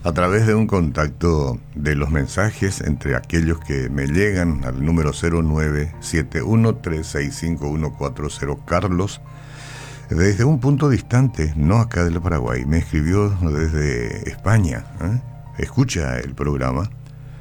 a través de un contacto de los mensajes entre aquellos que me llegan al número 0971365140. Carlos, desde un punto distante, no acá del Paraguay, me escribió desde España, escucha el programa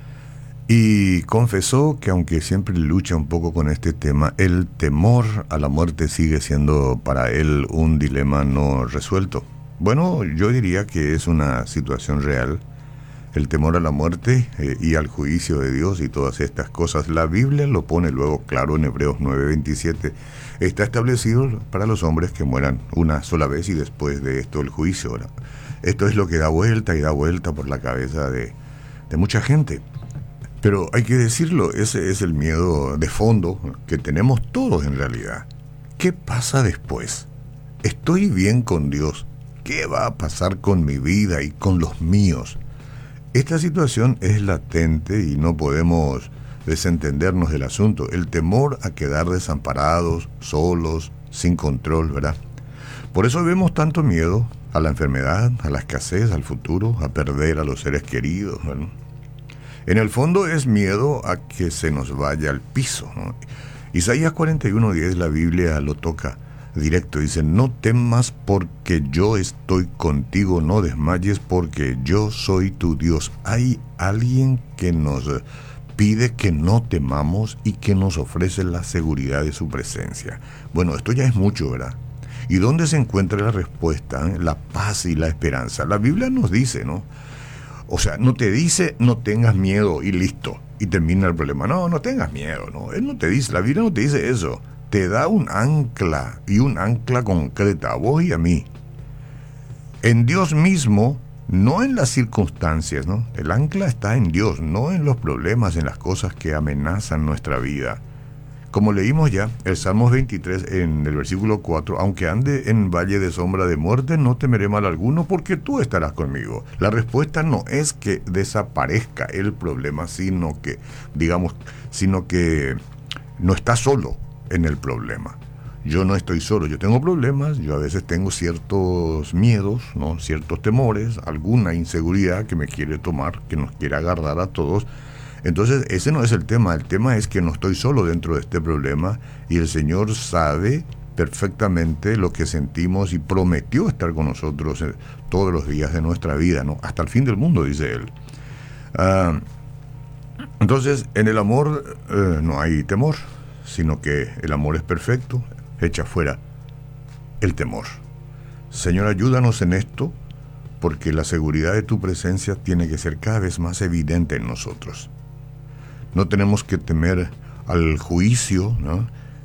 y confesó que aunque siempre lucha un poco con este tema, el temor a la muerte sigue siendo para él un dilema no resuelto. Bueno, yo diría que es una situación real, el temor a la muerte y al juicio de Dios y todas estas cosas. La Biblia lo pone luego claro en Hebreos 9:27. Está establecido para los hombres que mueran una sola vez y después de esto el juicio. Esto es lo que da vuelta y da vuelta por la cabeza de mucha gente. Pero hay que decirlo, ese es el miedo de fondo que tenemos todos en realidad. ¿Qué pasa después? ¿Estoy bien con Dios? ¿Qué va a pasar con mi vida y con los míos? Esta situación es latente y no podemos desentendernos del asunto. El temor a quedar desamparados, solos, sin control, ¿verdad? Por eso vemos tanto miedo a la enfermedad, a la escasez, al futuro, a perder a los seres queridos, ¿no? En el fondo es miedo a que se nos vaya al piso, ¿no? Isaías 41:10, la Biblia lo toca directo, dice: no temas porque yo estoy contigo, no desmayes porque yo soy tu Dios. Hay alguien que nos pide que no temamos y que nos ofrece la seguridad de su presencia. Bueno, esto ya es mucho, ¿verdad? ¿Y dónde se encuentra la respuesta? La paz y la esperanza. La Biblia nos dice, ¿no? O sea, no te dice no tengas miedo y listo, y termina el problema. No, no tengas miedo, no. Él no te dice, la Biblia no te dice eso. Te da un ancla, y un ancla concreta, a vos y a mí. En Dios mismo, no en las circunstancias, ¿no? El ancla está en Dios, no en los problemas, en las cosas que amenazan nuestra vida. Como leímos ya, el Salmos 23 en el versículo 4, aunque ande en valle de sombra de muerte, no temeré mal alguno, porque tú estarás conmigo. La respuesta no es que desaparezca el problema, sino que no está solo en el problema. Yo no estoy solo, yo tengo problemas, yo a veces tengo ciertos miedos, ¿no? Ciertos temores, alguna inseguridad que me quiere tomar, que nos quiere agarrar a todos. Entonces ese no es el tema es que no estoy solo dentro de este problema y el Señor sabe perfectamente lo que sentimos y prometió estar con nosotros todos los días de nuestra vida, ¿no? Hasta el fin del mundo, dice Él. Entonces en el amor no hay temor, sino que el amor es perfecto, echa fuera el temor. Señor, ayúdanos en esto, porque la seguridad de tu presencia tiene que ser cada vez más evidente en nosotros. No tenemos que temer al juicio, ¿no?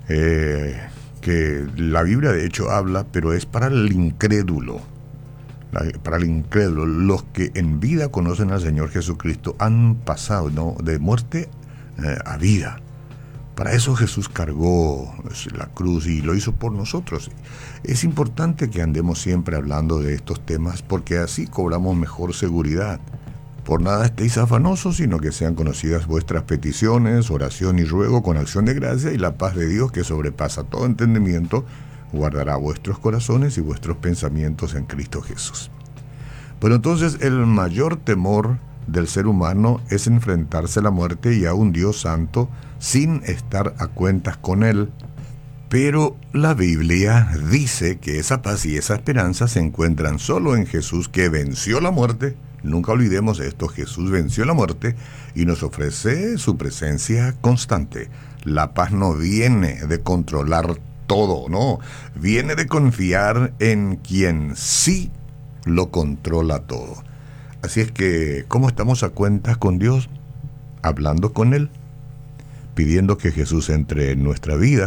Que la Biblia de hecho habla, pero es para el incrédulo. Para el incrédulo, los que en vida conocen al Señor Jesucristo han pasado, ¿no?, de muerte a vida. Para eso Jesús cargó la cruz y lo hizo por nosotros. Es importante que andemos siempre hablando de estos temas porque así cobramos mejor seguridad. Por nada estéis afanosos, sino que sean conocidas vuestras peticiones, oración y ruego con acción de gracia, y la paz de Dios, que sobrepasa todo entendimiento, guardará vuestros corazones y vuestros pensamientos en Cristo Jesús. Pero entonces el mayor temor del ser humano es enfrentarse a la muerte y a un Dios santo sin estar a cuentas con Él. Pero la Biblia dice que esa paz y esa esperanza se encuentran solo en Jesús, que venció la muerte. Nunca olvidemos esto, Jesús venció la muerte y nos ofrece su presencia constante. La paz no viene de controlar todo, no, viene de confiar en quien sí lo controla todo. Así es que, ¿cómo estamos a cuentas con Dios? Hablando con Él, pidiendo que Jesús entre en nuestra vida,